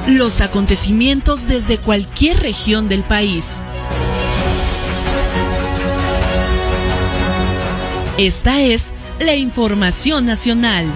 los acontecimientos desde cualquier región del país. Esta es la información nacional.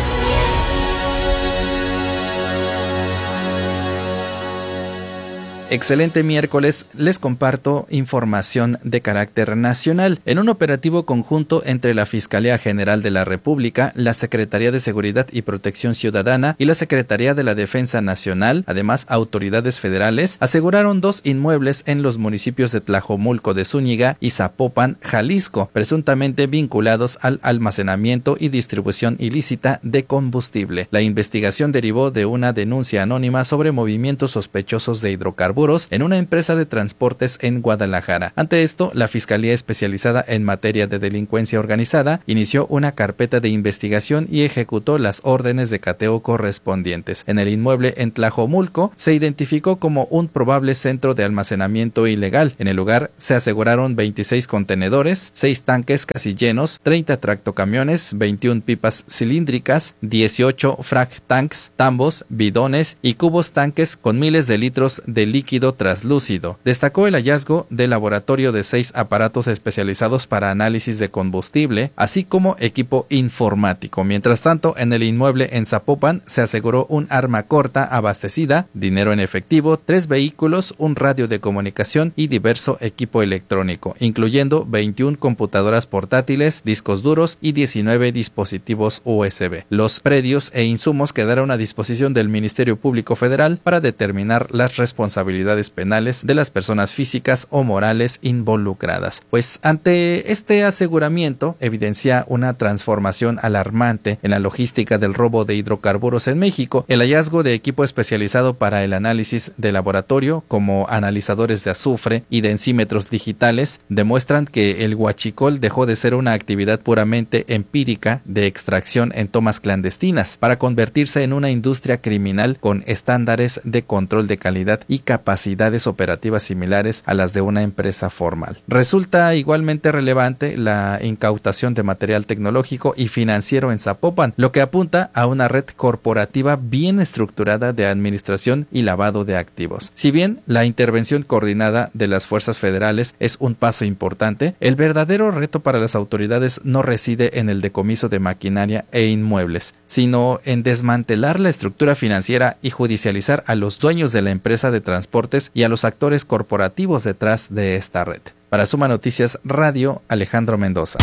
Excelente miércoles, les comparto información de carácter nacional. En un operativo conjunto entre la Fiscalía General de la República, la Secretaría de Seguridad y Protección Ciudadana y la Secretaría de la Defensa Nacional, además autoridades federales, aseguraron 2 inmuebles en los municipios de Tlajomulco de Zúñiga y Zapopan, Jalisco, presuntamente vinculados al almacenamiento y distribución ilícita de combustible. La investigación derivó de una denuncia anónima sobre movimientos sospechosos de hidrocarburos en una empresa de transportes en Guadalajara. Ante esto, la Fiscalía Especializada en Materia de Delincuencia Organizada inició una carpeta de investigación y ejecutó las órdenes de cateo correspondientes. En el inmueble en Tlajomulco se identificó como un probable centro de almacenamiento ilegal. En el lugar se aseguraron 26 contenedores, 6 tanques casi llenos, 30 tractocamiones, 21 pipas cilíndricas, 18 frac tanks, tambos, bidones y cubos tanques con miles de litros de líquido traslúcido. Destacó el hallazgo del laboratorio de 6 aparatos especializados para análisis de combustible, así como equipo informático. Mientras tanto, en el inmueble en Zapopan se aseguró un arma corta abastecida, dinero en efectivo, 3 vehículos, un radio de comunicación y diverso equipo electrónico, incluyendo 21 computadoras portátiles, discos duros y 19 dispositivos USB. Los predios e insumos quedaron a disposición del Ministerio Público Federal para determinar las responsabilidades penales de las personas físicas o morales involucradas. Pues ante este aseguramiento evidencia una transformación alarmante en la logística del robo de hidrocarburos en México. El hallazgo de equipo especializado para el análisis de laboratorio, como analizadores de azufre y densímetros digitales, demuestran que el huachicol dejó de ser una actividad puramente empírica de extracción en tomas clandestinas para convertirse en una industria criminal con estándares de control de calidad y capacidades operativas similares a las de una empresa formal. Resulta igualmente relevante la incautación de material tecnológico y financiero en Zapopan, lo que apunta a una red corporativa bien estructurada de administración y lavado de activos. Si bien la intervención coordinada de las fuerzas federales es un paso importante, el verdadero reto para las autoridades no reside en el decomiso de maquinaria e inmuebles, sino en desmantelar la estructura financiera y judicializar a los dueños de la empresa de transportes y a los actores corporativos detrás de esta red. Para Suma Noticias Radio, Alejandro Mendoza.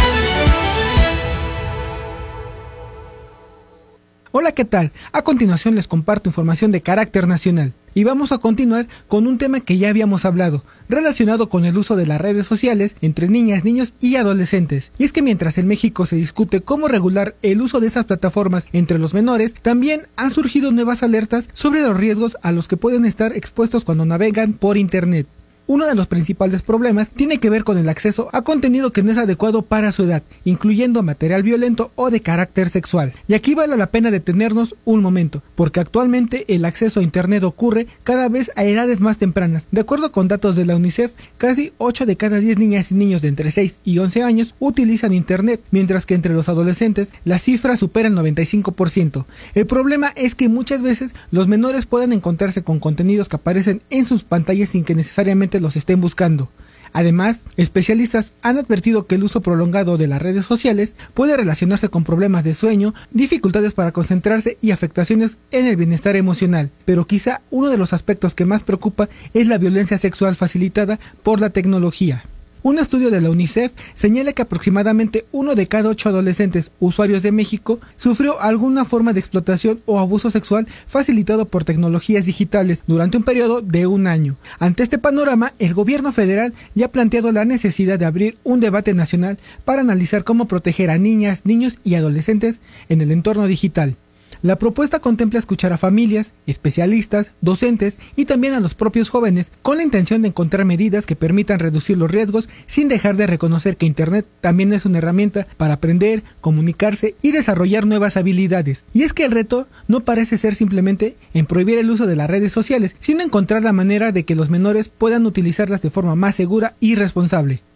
Hola, ¿qué tal? A continuación les comparto información de carácter nacional. Y vamos a continuar con un tema que ya habíamos hablado, relacionado con el uso de las redes sociales entre niñas, niños y adolescentes. Y es que mientras en México se discute cómo regular el uso de esas plataformas entre los menores, también han surgido nuevas alertas sobre los riesgos a los que pueden estar expuestos cuando navegan por internet. Uno de los principales problemas tiene que ver con el acceso a contenido que no es adecuado para su edad, incluyendo material violento o de carácter sexual. Y aquí vale la pena detenernos un momento, porque actualmente el acceso a internet ocurre cada vez a edades más tempranas. De acuerdo con datos de la UNICEF, casi 8 de cada 10 niñas y niños de entre 6 y 11 años utilizan internet, mientras que entre los adolescentes la cifra supera el 95%. El problema es que muchas veces los menores pueden encontrarse con contenidos que aparecen en sus pantallas sin que necesariamente los estén buscando. Además, especialistas han advertido que el uso prolongado de las redes sociales puede relacionarse con problemas de sueño, dificultades para concentrarse y afectaciones en el bienestar emocional. Pero quizá uno de los aspectos que más preocupa es la violencia sexual facilitada por la tecnología. Un estudio de la UNICEF señala que aproximadamente 1 de cada 8 adolescentes usuarios de México sufrió alguna forma de explotación o abuso sexual facilitado por tecnologías digitales durante un periodo de un año. Ante este panorama, el gobierno federal ya ha planteado la necesidad de abrir un debate nacional para analizar cómo proteger a niñas, niños y adolescentes en el entorno digital. La propuesta contempla escuchar a familias, especialistas, docentes y también a los propios jóvenes, con la intención de encontrar medidas que permitan reducir los riesgos sin dejar de reconocer que Internet también es una herramienta para aprender, comunicarse y desarrollar nuevas habilidades. Y es que el reto no parece ser simplemente en prohibir el uso de las redes sociales, sino encontrar la manera de que los menores puedan utilizarlas de forma más segura y responsable.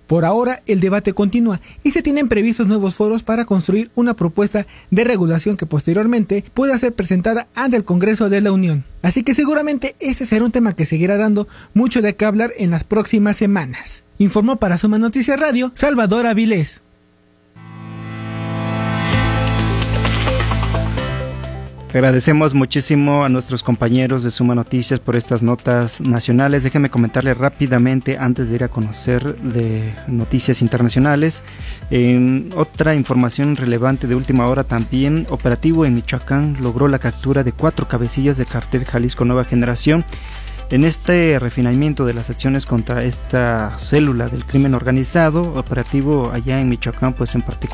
Por ahora, el debate continúa y se tienen previstos nuevos foros para construir una propuesta de regulación que posteriormente pueda ser presentada ante el Congreso de la Unión. Así que seguramente este será un tema que seguirá dando mucho de qué hablar en las próximas semanas. Informó para Suma Noticias Radio, Salvador Avilés. Agradecemos muchísimo a nuestros compañeros de Suma Noticias por estas notas nacionales. Déjenme comentarles rápidamente antes de ir a conocer de noticias internacionales. Otra información relevante de última hora también, operativo en Michoacán logró la captura de 4 cabecillas de Cártel Jalisco Nueva Generación. En este refinamiento de las acciones contra esta célula del crimen organizado, operativo allá en Michoacán, pues en particular